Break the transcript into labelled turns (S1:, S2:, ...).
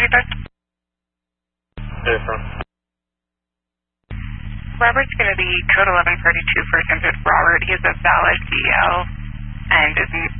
S1: 35?
S2: Yes, sir.
S1: Robert's going to be code 1142 for attempted Robert. He is a valid DL and is